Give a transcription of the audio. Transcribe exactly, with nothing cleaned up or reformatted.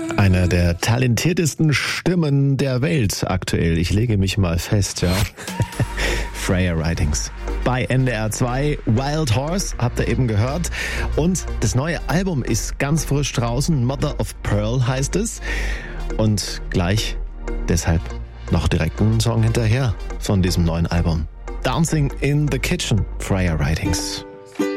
Eine der talentiertesten Stimmen der Welt aktuell. Ich lege mich mal fest, ja. Freya Ridings. Bei N D R zwei, Wild Horse, habt ihr eben gehört. Und das neue Album ist ganz frisch draußen. Mother of Pearl heißt es. Und gleich deshalb noch direkt einen Song hinterher von diesem neuen Album. Dancing in the Kitchen, Freya Ridings.